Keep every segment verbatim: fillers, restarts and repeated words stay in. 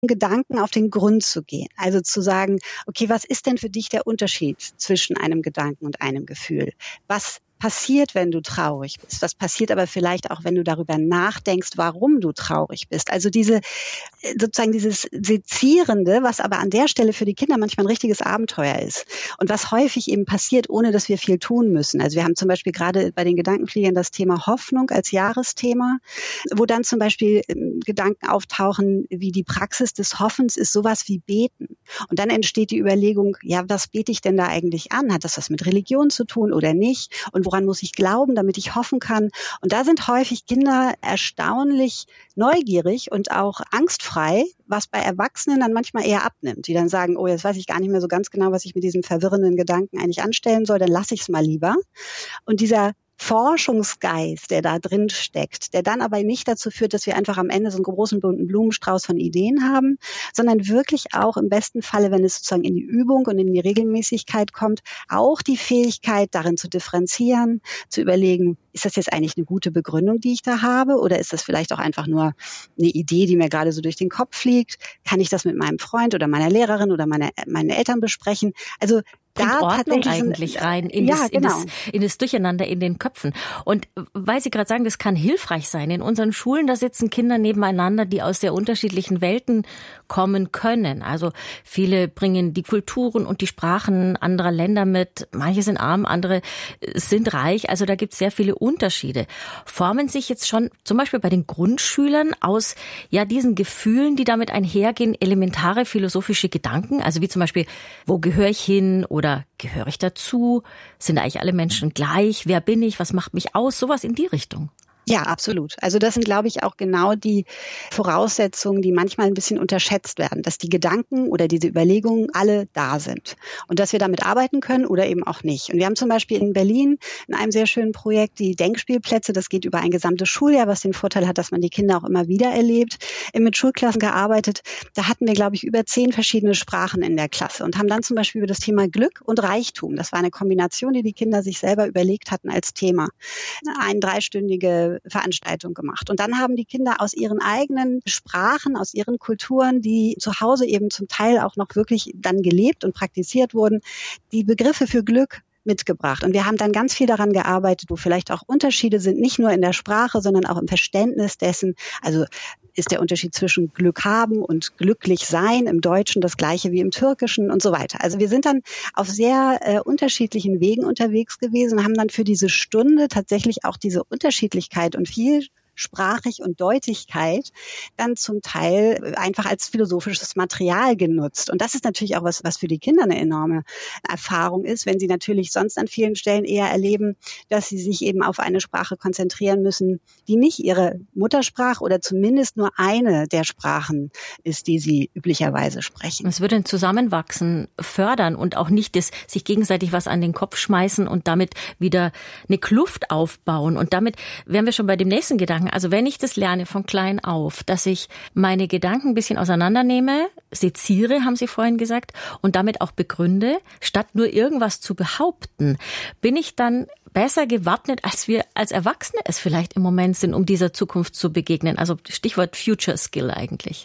Gedanken auf den Grund zu gehen. Also zu sagen, okay, was ist denn für dich der Unterschied zwischen einem Gedanken und einem Gefühl? Was passiert, wenn du traurig bist? Was passiert aber vielleicht auch, wenn du darüber nachdenkst, warum du traurig bist? Also diese, sozusagen dieses Sezierende, was aber an der Stelle für die Kinder manchmal ein richtiges Abenteuer ist. Und was häufig eben passiert, ohne dass wir viel tun müssen. Also wir haben zum Beispiel gerade bei den Gedankenfliegern das Thema Hoffnung als Jahresthema, wo dann zum Beispiel Gedanken auftauchen, wie die Praxis des Hoffens ist sowas wie Beten. Und dann entsteht die Überlegung, ja, was bete ich denn da eigentlich an? Hat das was mit Religion zu tun oder nicht? Und woran muss ich glauben, damit ich hoffen kann? Und da sind häufig Kinder erstaunlich neugierig und auch angstfrei, was bei Erwachsenen dann manchmal eher abnimmt, die dann sagen, oh, jetzt weiß ich gar nicht mehr so ganz genau, was ich mit diesem verwirrenden Gedanken eigentlich anstellen soll, dann lasse ich es mal lieber. Und dieser Forschungsgeist, der da drin steckt, der dann aber nicht dazu führt, dass wir einfach am Ende so einen großen bunten Blumenstrauß von Ideen haben, sondern wirklich auch im besten Falle, wenn es sozusagen in die Übung und in die Regelmäßigkeit kommt, auch die Fähigkeit darin zu differenzieren, zu überlegen, ist das jetzt eigentlich eine gute Begründung, die ich da habe, oder ist das vielleicht auch einfach nur eine Idee, die mir gerade so durch den Kopf fliegt? Kann ich das mit meinem Freund oder meiner Lehrerin oder meine, meinen Eltern besprechen? Also bringt da Ordnung eigentlich rein in, ja, das, in, genau. das, in das Durcheinander in den Köpfen. Und weil Sie gerade sagen, das kann hilfreich sein. In unseren Schulen, da sitzen Kinder nebeneinander, die aus sehr unterschiedlichen Welten kommen können. Also viele bringen die Kulturen und die Sprachen anderer Länder mit. Manche sind arm, andere sind reich. Also da gibt es sehr viele Unterschiede. Formen sich jetzt schon zum Beispiel bei den Grundschülern aus ja diesen Gefühlen, die damit einhergehen, elementare philosophische Gedanken? Also wie zum Beispiel, wo gehöre ich hin? Oder gehöre ich dazu? Sind eigentlich alle Menschen gleich? Wer bin ich? Was macht mich aus? Sowas in die Richtung. Ja, absolut. Also das sind, glaube ich, auch genau die Voraussetzungen, die manchmal ein bisschen unterschätzt werden, dass die Gedanken oder diese Überlegungen alle da sind und dass wir damit arbeiten können oder eben auch nicht. Und wir haben zum Beispiel in Berlin in einem sehr schönen Projekt die Denkspielplätze. Das geht über ein gesamtes Schuljahr, was den Vorteil hat, dass man die Kinder auch immer wieder erlebt. Mit Schulklassen gearbeitet. Da hatten wir, glaube ich, über zehn verschiedene Sprachen in der Klasse und haben dann zum Beispiel über das Thema Glück und Reichtum. Das war eine Kombination, die die Kinder sich selber überlegt hatten als Thema. Eine dreistündige Veranstaltung gemacht. Und dann haben die Kinder aus ihren eigenen Sprachen, aus ihren Kulturen, die zu Hause eben zum Teil auch noch wirklich dann gelebt und praktiziert wurden, die Begriffe für Glück mitgebracht. Und wir haben dann ganz viel daran gearbeitet, wo vielleicht auch Unterschiede sind, nicht nur in der Sprache, sondern auch im Verständnis dessen. Also ist der Unterschied zwischen Glück haben und glücklich sein im Deutschen das gleiche wie im Türkischen und so weiter. Also wir sind dann auf sehr äh, unterschiedlichen Wegen unterwegs gewesen und haben dann für diese Stunde tatsächlich auch diese Unterschiedlichkeit und viel Sprachig und Deutlichkeit dann zum Teil einfach als philosophisches Material genutzt. Und das ist natürlich auch was, was für die Kinder eine enorme Erfahrung ist, wenn sie natürlich sonst an vielen Stellen eher erleben, dass sie sich eben auf eine Sprache konzentrieren müssen, die nicht ihre Muttersprache oder zumindest nur eine der Sprachen ist, die sie üblicherweise sprechen. Es würde ein Zusammenwachsen fördern und auch nicht das sich gegenseitig was an den Kopf schmeißen und damit wieder eine Kluft aufbauen. Und damit wären wir schon bei dem nächsten Gedanken. Also wenn ich das lerne von klein auf, dass ich meine Gedanken ein bisschen auseinandernehme, seziere, haben Sie vorhin gesagt, und damit auch begründe, statt nur irgendwas zu behaupten, bin ich dann besser gewappnet, als wir als Erwachsene es vielleicht im Moment sind, um dieser Zukunft zu begegnen. Also Stichwort Future Skill eigentlich.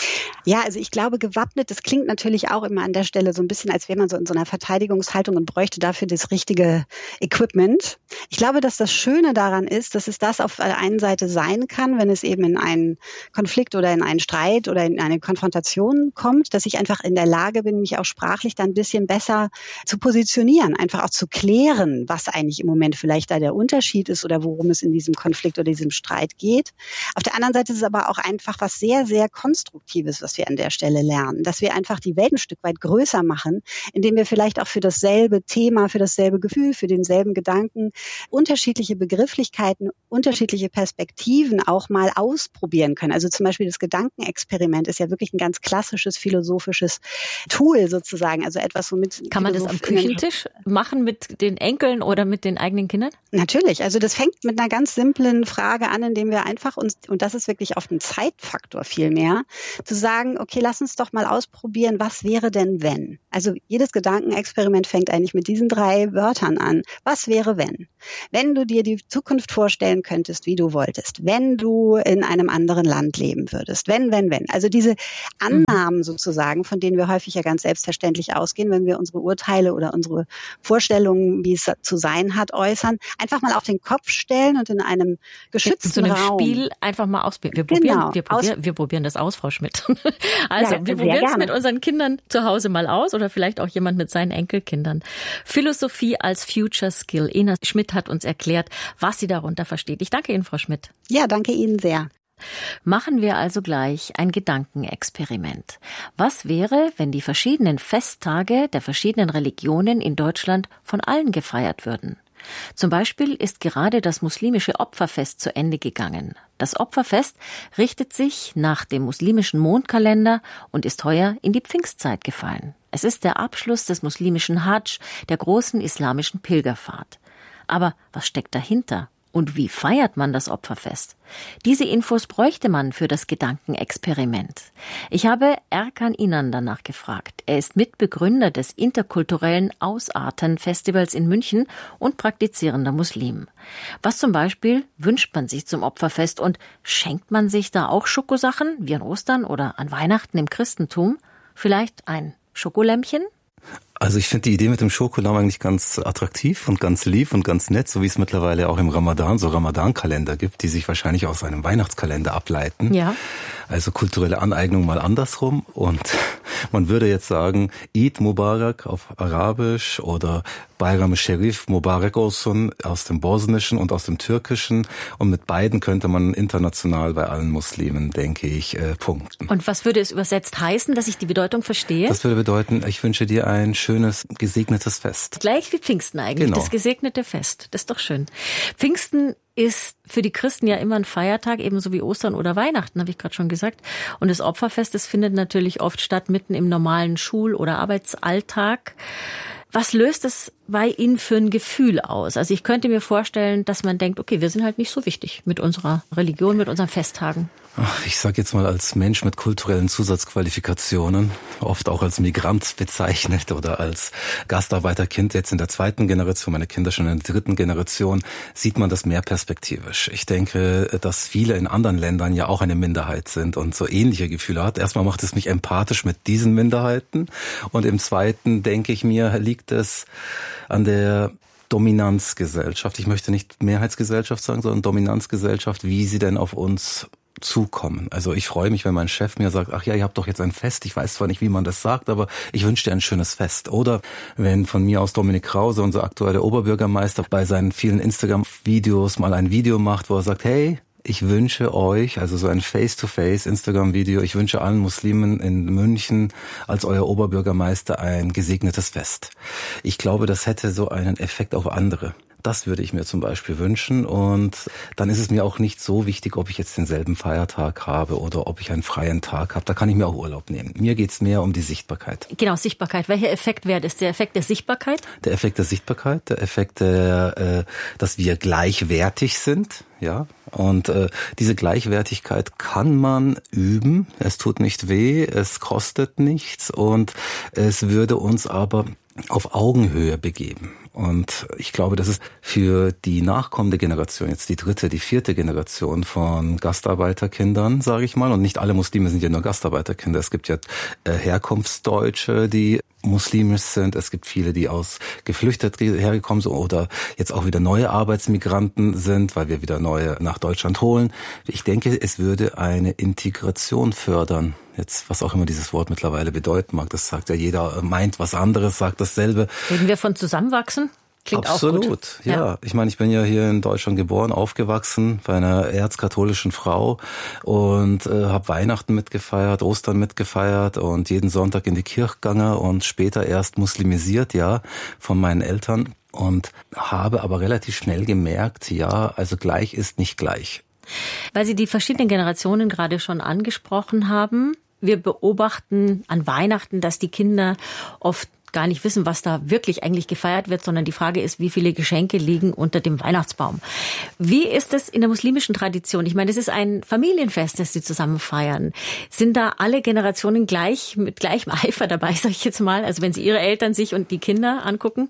Ja, also ich glaube, gewappnet, das klingt natürlich auch immer an der Stelle so ein bisschen, als wäre man so in so einer Verteidigungshaltung und bräuchte dafür das richtige Equipment. Ich glaube, dass das Schöne daran ist, dass es das auf der einen Seite sein kann, wenn es eben in einen Konflikt oder in einen Streit oder in eine Konfrontation kommt, dass ich einfach in der Lage bin, mich auch sprachlich dann ein bisschen besser zu positionieren, einfach auch zu klären, was eigentlich im Moment vielleicht da der Unterschied ist oder worum es in diesem Konflikt oder diesem Streit geht. Auf der anderen Seite ist es aber auch einfach was sehr, sehr Konstruktives, was wir an der Stelle lernen, dass wir einfach die Welt ein Stück weit größer machen, indem wir vielleicht auch für dasselbe Thema, für dasselbe Gefühl, für denselben Gedanken unterschiedliche Begrifflichkeiten, unterschiedliche Perspektiven auch mal ausprobieren können. Also zum Beispiel das Gedankenexperiment ist ja wirklich ein ganz klassisches philosophisches Tool sozusagen, also etwas, womit... Kann man das am Küchentisch machen mit den Enkeln oder mit den eigenen Kindern? Natürlich, also das fängt mit einer ganz simplen Frage an, indem wir einfach uns, und das ist wirklich oft ein Zeitfaktor viel mehr, zu sagen, okay, lass uns doch mal ausprobieren, was wäre denn wenn? Also jedes Gedankenexperiment fängt eigentlich mit diesen drei Wörtern an. Was wäre wenn? Wenn du dir die Zukunft vorstellen könntest, wie du wolltest, wenn du in einem anderen Land leben würdest, wenn, wenn, wenn. Also diese Annahmen sozusagen, von denen wir häufig ja ganz selbstverständlich ausgehen, wenn wir unsere Urteile oder unsere Vorstellungen, wie es zu sein hat, äußern, einfach mal auf den Kopf stellen und in einem geschützten in so einem Raum. Spiel einfach mal ausprobieren. Wir, Genau. probieren, wir, probieren, wir probieren das aus, Frau Schmidt. Also Ja, wir sehr probieren es gerne. mit unseren Kindern zu Hause mal aus oder vielleicht auch jemand mit seinen Enkelkindern. Philosophie als Future Skill. Ina Schmidt hat uns erklärt, was sie darunter versteht. Ich danke Ihnen, Frau Schmidt. Ja, danke Ihnen sehr. Machen wir also gleich ein Gedankenexperiment. Was wäre, wenn die verschiedenen Festtage der verschiedenen Religionen in Deutschland von allen gefeiert würden? Zum Beispiel ist gerade das muslimische Opferfest zu Ende gegangen. Das Opferfest richtet sich nach dem muslimischen Mondkalender und ist heuer in die Pfingstzeit gefallen. Es ist der Abschluss des muslimischen Hadsch, der großen islamischen Pilgerfahrt. Aber was steckt dahinter? Und wie feiert man das Opferfest? Diese Infos bräuchte man für das Gedankenexperiment. Ich habe Erkan Inan danach gefragt. Er ist Mitbegründer des interkulturellen Ausarten-Festivals in München und praktizierender Muslim. Was zum Beispiel wünscht man sich zum Opferfest und schenkt man sich da auch Schokosachen, wie an Ostern oder an Weihnachten im Christentum? Vielleicht ein Schokolämmchen? Also ich finde die Idee mit dem Schokolamm eigentlich ganz attraktiv und ganz lieb und ganz nett, so wie es mittlerweile auch im Ramadan so Ramadan-Kalender gibt, die sich wahrscheinlich aus einem Weihnachtskalender ableiten. Ja. Also kulturelle Aneignung mal andersrum. Und man würde jetzt sagen, Eid Mubarak auf Arabisch oder Bayram Sherif Mubarak olsun aus dem Bosnischen und aus dem Türkischen. Und mit beiden könnte man international bei allen Muslimen, denke ich, äh, punkten. Und was würde es übersetzt heißen, dass ich die Bedeutung verstehe? Das würde bedeuten, ich wünsche dir ein schönes, gesegnetes Fest. Gleich wie Pfingsten eigentlich, Genau. Das gesegnete Fest. Das ist doch schön. Pfingsten ist für die Christen ja immer ein Feiertag, ebenso wie Ostern oder Weihnachten, habe ich gerade schon gesagt. Und das Opferfest, das findet natürlich oft statt mitten im normalen Schul- oder Arbeitsalltag. Was löst es bei Ihnen für ein Gefühl aus? Also ich könnte mir vorstellen, dass man denkt, okay, wir sind halt nicht so wichtig mit unserer Religion, mit unseren Festtagen. Ich sage jetzt mal als Mensch mit kulturellen Zusatzqualifikationen, oft auch als Migrant bezeichnet oder als Gastarbeiterkind, jetzt in der zweiten Generation, meine Kinder schon in der dritten Generation, sieht man das mehr perspektivisch. Ich denke, dass viele in anderen Ländern ja auch eine Minderheit sind und so ähnliche Gefühle hat. Erstmal macht es mich empathisch mit diesen Minderheiten und im Zweiten denke ich mir, liegt es an der Dominanzgesellschaft. Ich möchte nicht Mehrheitsgesellschaft sagen, sondern Dominanzgesellschaft, wie sie denn auf uns zukommen. Also ich freue mich, wenn mein Chef mir sagt, ach ja, ihr habt doch jetzt ein Fest. Ich weiß zwar nicht, wie man das sagt, aber ich wünsche dir ein schönes Fest. Oder wenn von mir aus Dominik Krause, unser aktueller Oberbürgermeister, bei seinen vielen Instagram-Videos mal ein Video macht, wo er sagt, hey, ich wünsche euch, also so ein Face-to-Face Instagram-Video, ich wünsche allen Muslimen in München als euer Oberbürgermeister ein gesegnetes Fest. Ich glaube, das hätte so einen Effekt auf andere. Das würde ich mir zum Beispiel wünschen und dann ist es mir auch nicht so wichtig, ob ich jetzt denselben Feiertag habe oder ob ich einen freien Tag habe. Da kann ich mir auch Urlaub nehmen. Mir geht's mehr um die Sichtbarkeit. Genau, Sichtbarkeit. Welcher Effekt wäre das? Der Effekt der Sichtbarkeit? Der Effekt der Sichtbarkeit, der Effekt, der, äh, dass wir gleichwertig sind, ja. Und äh, diese Gleichwertigkeit kann man üben. Es tut nicht weh, es kostet nichts und es würde uns aber auf Augenhöhe begeben. Und ich glaube, das ist für die nachkommende Generation, jetzt die dritte, die vierte Generation von Gastarbeiterkindern, sage ich mal, und nicht alle Muslime sind ja nur Gastarbeiterkinder. Es gibt ja äh, Herkunftsdeutsche, die muslimisch sind. Es gibt viele, die aus geflüchtet hergekommen sind oder jetzt auch wieder neue Arbeitsmigranten sind, weil wir wieder neue nach Deutschland holen. Ich denke, es würde eine Integration fördern. Jetzt, was auch immer dieses Wort mittlerweile bedeuten mag, das sagt ja jeder, meint was anderes, sagt dasselbe. Reden wir von Zusammenwachsen? Klingt Absolut, auch gut. ja. ja. Ich meine, ich bin ja hier in Deutschland geboren, aufgewachsen bei einer erzkatholischen Frau und äh, habe Weihnachten mitgefeiert, Ostern mitgefeiert und jeden Sonntag in die Kirche gegangen und später erst muslimisiert, ja, von meinen Eltern und habe aber relativ schnell gemerkt, ja, also gleich ist nicht gleich. Weil Sie die verschiedenen Generationen gerade schon angesprochen haben, wir beobachten an Weihnachten, dass die Kinder oft gar nicht wissen, was da wirklich eigentlich gefeiert wird, sondern die Frage ist, wie viele Geschenke liegen unter dem Weihnachtsbaum. Wie ist es in der muslimischen Tradition? Ich meine, es ist ein Familienfest, das Sie zusammen feiern. Sind da alle Generationen gleich, mit gleichem Eifer dabei, sag ich jetzt mal? Also wenn Sie Ihre Eltern sich und die Kinder angucken?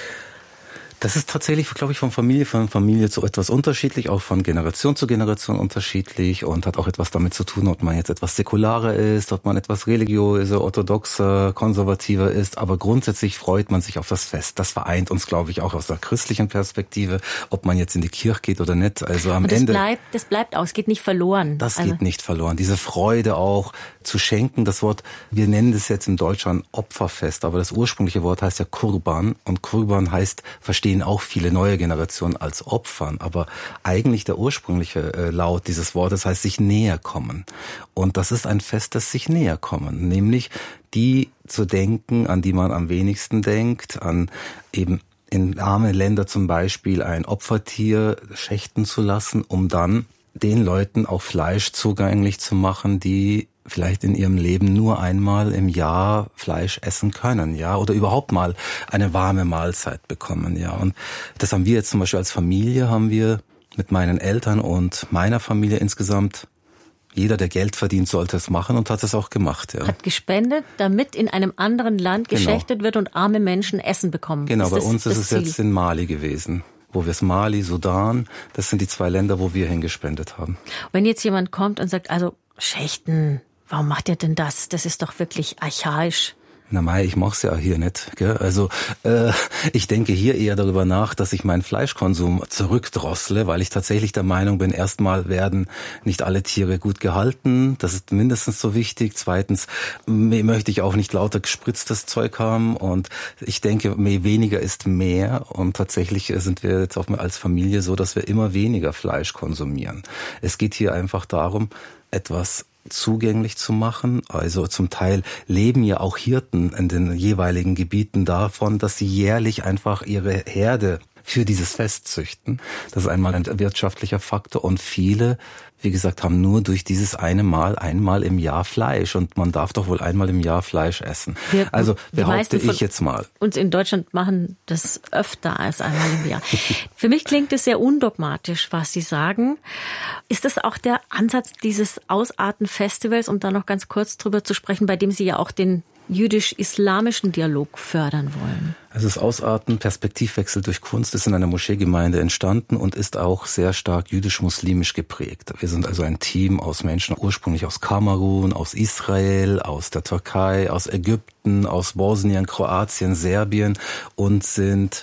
Das ist tatsächlich, glaube ich, von Familie von Familie zu etwas unterschiedlich, auch von Generation zu Generation unterschiedlich und hat auch etwas damit zu tun, ob man jetzt etwas säkularer ist, ob man etwas religiöser, orthodoxer, konservativer ist. Aber grundsätzlich freut man sich auf das Fest. Das vereint uns, glaube ich, auch aus der christlichen Perspektive, ob man jetzt in die Kirche geht oder nicht. Also am und das Ende. Bleibt, das bleibt aus, geht nicht verloren. Das also. geht nicht verloren. Diese Freude auch zu schenken. Das Wort, wir nennen das jetzt in Deutschland Opferfest, aber das ursprüngliche Wort heißt ja Kurban. Und Kurban heißt, verstehen auch viele neue Generationen als Opfern, aber eigentlich der ursprüngliche äh, Laut dieses Wortes heißt sich näher kommen. Und das ist ein Fest, das sich näher kommen, nämlich die zu denken, an die man am wenigsten denkt, an eben in arme Länder zum Beispiel ein Opfertier schächten zu lassen, um dann den Leuten auch Fleisch zugänglich zu machen, die vielleicht in ihrem Leben nur einmal im Jahr Fleisch essen können, ja, oder überhaupt mal eine warme Mahlzeit bekommen, ja. Und das haben wir jetzt zum Beispiel als Familie, haben wir mit meinen Eltern und meiner Familie insgesamt, jeder, der Geld verdient, sollte es machen und hat es auch gemacht, ja. Hat gespendet, damit in einem anderen Land geschächtet genau. wird und arme Menschen Essen bekommen. Genau, ist bei das, uns ist es Ziel? Jetzt in Mali gewesen. Wo wir es Mali, Sudan, das sind die zwei Länder, wo wir hingespendet haben. Wenn jetzt jemand kommt und sagt, also Schächten, warum macht ihr denn das? Das ist doch wirklich archaisch. Na mei, ich mach's ja hier nicht, gell? Also äh, ich denke hier eher darüber nach, dass ich meinen Fleischkonsum zurückdrossle, weil ich tatsächlich der Meinung bin, erstmal werden nicht alle Tiere gut gehalten, das ist mindestens so wichtig. Zweitens möchte ich auch nicht lauter gespritztes Zeug haben und ich denke, mehr, weniger ist mehr und tatsächlich sind wir jetzt auch als Familie so, dass wir immer weniger Fleisch konsumieren. Es geht hier einfach darum, etwas zugänglich zu machen. Also zum Teil leben ja auch Hirten in den jeweiligen Gebieten davon, dass sie jährlich einfach ihre Herde für dieses Fest züchten. Das ist einmal ein wirtschaftlicher Faktor und viele, wie gesagt, haben nur durch dieses eine Mal einmal im Jahr Fleisch und man darf doch wohl einmal im Jahr Fleisch essen. Wir, also behaupte ich jetzt mal. Uns in Deutschland machen das öfter als einmal im Jahr. Für mich klingt es sehr undogmatisch, was Sie sagen. Ist das auch der Ansatz dieses Ausarten-Festivals, um da noch ganz kurz drüber zu sprechen, bei dem Sie ja auch den jüdisch-islamischen Dialog fördern wollen? Also das Ausarten, Perspektivwechsel durch Kunst ist in einer Moscheegemeinde entstanden und ist auch sehr stark jüdisch-muslimisch geprägt. Wir sind also ein Team aus Menschen ursprünglich aus Kamerun, aus Israel, aus der Türkei, aus Ägypten, aus Bosnien, Kroatien, Serbien und sind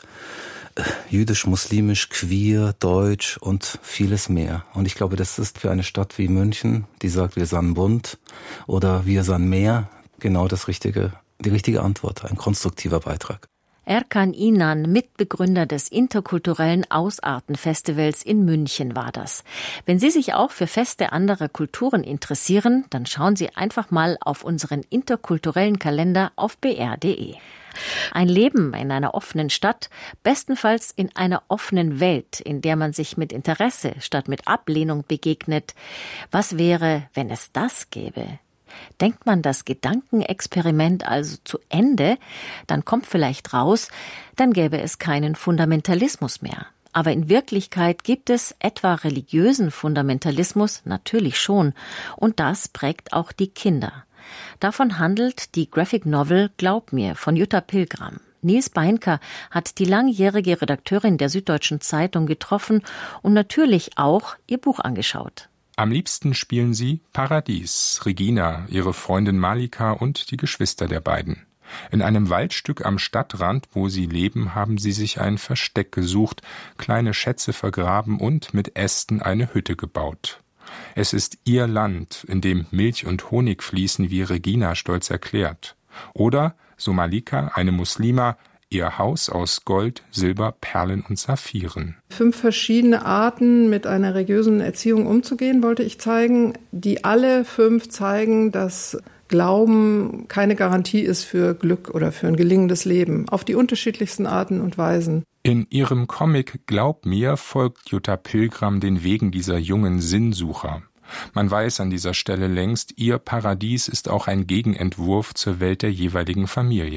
jüdisch-muslimisch, queer, deutsch und vieles mehr. Und ich glaube, das ist für eine Stadt wie München, die sagt, wir sind bunt oder wir sind mehr, genau das richtige, die richtige Antwort, ein konstruktiver Beitrag. Erkan Inan, Mitbegründer des interkulturellen Ausarten-Festivals in München war das. Wenn Sie sich auch für Feste anderer Kulturen interessieren, dann schauen Sie einfach mal auf unseren interkulturellen Kalender auf b r punkt d e. Ein Leben in einer offenen Stadt, bestenfalls in einer offenen Welt, in der man sich mit Interesse statt mit Ablehnung begegnet. Was wäre, wenn es das gäbe? Denkt man das Gedankenexperiment also zu Ende, dann kommt vielleicht raus, dann gäbe es keinen Fundamentalismus mehr. Aber in Wirklichkeit gibt es etwa religiösen Fundamentalismus natürlich schon. Und das prägt auch die Kinder. Davon handelt die Graphic Novel Glaub mir von Jutta Pilgram. Nils Beinker hat die langjährige Redakteurin der Süddeutschen Zeitung getroffen und natürlich auch ihr Buch angeschaut. Am liebsten spielen sie Paradies, Regina, ihre Freundin Malika und die Geschwister der beiden. In einem Waldstück am Stadtrand, wo sie leben, haben sie sich ein Versteck gesucht, kleine Schätze vergraben und mit Ästen eine Hütte gebaut. Es ist ihr Land, in dem Milch und Honig fließen, wie Regina stolz erklärt. Oder, so Malika, eine Muslima, ihr Haus aus Gold, Silber, Perlen und Saphiren. Fünf verschiedene Arten, mit einer religiösen Erziehung umzugehen, wollte ich zeigen, die alle fünf zeigen, dass Glauben keine Garantie ist für Glück oder für ein gelingendes Leben, auf die unterschiedlichsten Arten und Weisen. In ihrem Comic Glaub mir folgt Jutta Pilgram den Wegen dieser jungen Sinnsucher. Man weiß an dieser Stelle längst, ihr Paradies ist auch ein Gegenentwurf zur Welt der jeweiligen Familien.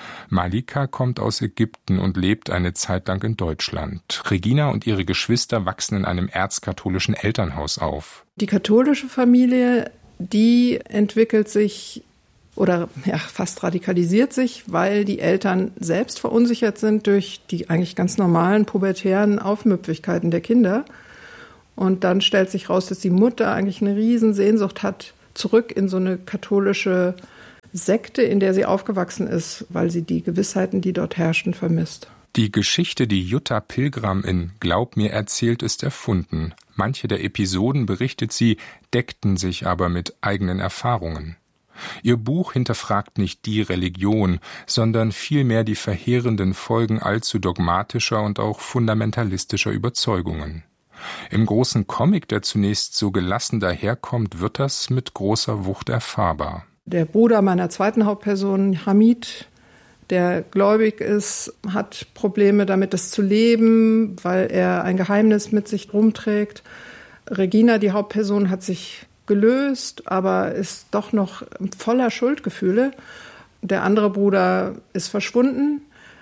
Malika kommt aus Ägypten und lebt eine Zeit lang in Deutschland. Regina und ihre Geschwister wachsen in einem erzkatholischen Elternhaus auf. Die katholische Familie, die entwickelt sich oder ja, fast radikalisiert sich, weil die Eltern selbst verunsichert sind durch die eigentlich ganz normalen pubertären Aufmüpfigkeiten der Kinder. Und dann stellt sich raus, dass die Mutter eigentlich eine riesen Sehnsucht hat, zurück in so eine katholische Sekte, in der sie aufgewachsen ist, weil sie die Gewissheiten, die dort herrschten, vermisst. Die Geschichte, die Jutta Pilgram in Glaub mir erzählt, ist erfunden. Manche der Episoden, berichtet sie, deckten sich aber mit eigenen Erfahrungen. Ihr Buch hinterfragt nicht die Religion, sondern vielmehr die verheerenden Folgen allzu dogmatischer und auch fundamentalistischer Überzeugungen. Im großen Comic, der zunächst so gelassen daherkommt, wird das mit großer Wucht erfahrbar. Der Bruder meiner zweiten Hauptperson, Hamid, der gläubig ist, hat Probleme damit, das zu leben, weil er ein Geheimnis mit sich rumträgt. Regina, die Hauptperson, hat sich gelöst, aber ist doch noch voller Schuldgefühle. Der andere Bruder ist verschwunden.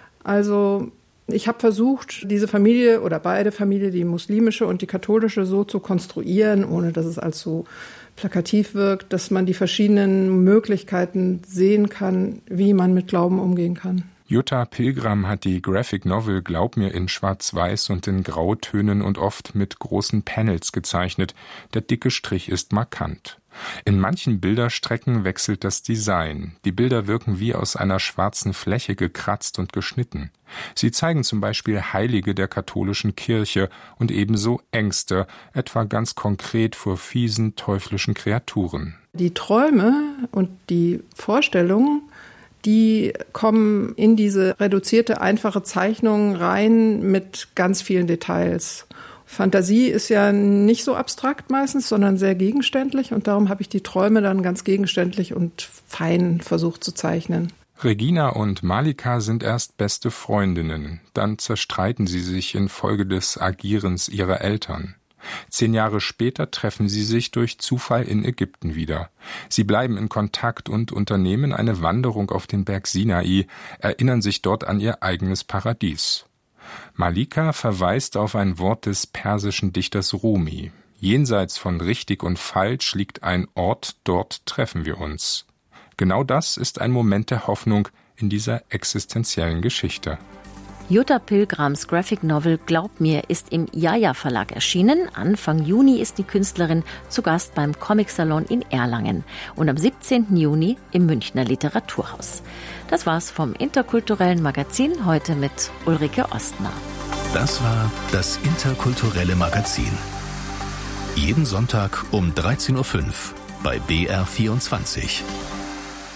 Also ich habe versucht, diese Familie oder beide Familien, die muslimische und die katholische, so zu konstruieren, ohne dass es allzu plakativ wirkt, dass man die verschiedenen Möglichkeiten sehen kann, wie man mit Glauben umgehen kann. Jutta Pilgram hat die Graphic Novel Glaub mir in Schwarz-Weiß und in Grautönen und oft mit großen Panels gezeichnet. Der dicke Strich ist markant. In manchen Bilderstrecken wechselt das Design. Die Bilder wirken wie aus einer schwarzen Fläche gekratzt und geschnitten. Sie zeigen zum Beispiel Heilige der katholischen Kirche und ebenso Ängste, etwa ganz konkret vor fiesen, teuflischen Kreaturen. Die Träume und die Vorstellungen, die kommen in diese reduzierte, einfache Zeichnung rein mit ganz vielen Details. Fantasie ist ja nicht so abstrakt meistens, sondern sehr gegenständlich. Und darum habe ich die Träume dann ganz gegenständlich und fein versucht zu zeichnen. Regina und Malika sind erst beste Freundinnen. Dann zerstreiten sie sich infolge des Agierens ihrer Eltern. Zehn Jahre später treffen sie sich durch Zufall in Ägypten wieder. Sie bleiben in Kontakt und unternehmen eine Wanderung auf den Berg Sinai, erinnern sich dort an ihr eigenes Paradies. Malika verweist auf ein Wort des persischen Dichters Rumi. Jenseits von richtig und falsch liegt ein Ort, dort treffen wir uns. Genau das ist ein Moment der Hoffnung in dieser existenziellen Geschichte. Jutta Pilgrams Graphic Novel Glaub mir ist im Jaja Verlag erschienen. Anfang Juni ist die Künstlerin zu Gast beim Comic-Salon in Erlangen und am siebzehnten Juni im Münchner Literaturhaus. Das war's vom Interkulturellen Magazin, heute mit Ulrike Ostner. Das war das Interkulturelle Magazin. Jeden Sonntag um dreizehn Uhr fünf bei B R vierundzwanzig.